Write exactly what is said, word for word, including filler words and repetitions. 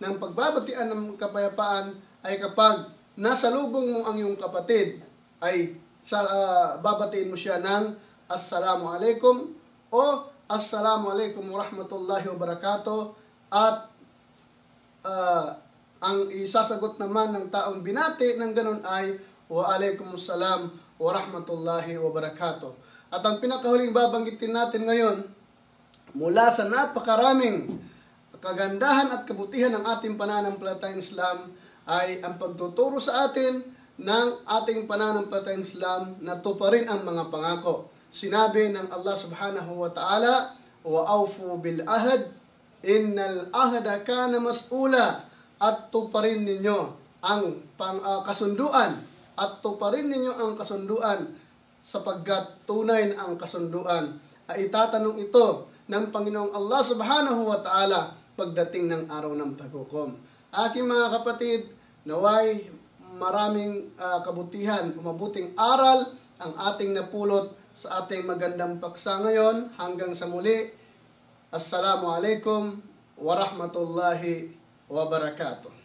ng pagbabatian ng kapayapaan ay kapag nasalubong mo ang iyong kapatid, ay sa, uh, babatiin mo siya ng Assalamu alaikum o Assalamu alaikum warahmatullahi wabarakatuh, at uh, ang isasagot naman ng taong binati ng ganun ay wa alaikumussalam warahmatullahi wabarakatuh. At ang pinakahuling babanggitin natin ngayon, mula sa napakaraming kagandahan at kabutihan ng ating pananampalatayang Islam, ay ang pagtuturo sa atin ng ating pananampalatayang Islam na tuparin ang mga pangako. Sinabi ng Allah subhanahu wa ta'ala, wa awfu bil ahad, innal ahada kana mas'ula, at tuparin ninyo ang pang, uh, kasunduan, at tuparin ninyo ang kasunduan, sapagkat tunay na ang kasunduan ay itatanong ito ng Panginoong Allah subhanahu wa ta'ala pagdating ng araw ng paghukom. Aking mga kapatid, naway maraming uh, kabutihan, mabuting aral ang ating napulot sa ating magandang paksa ngayon. Hanggang sa muli, Assalamu alaikum warahmatullahi wabarakatuh.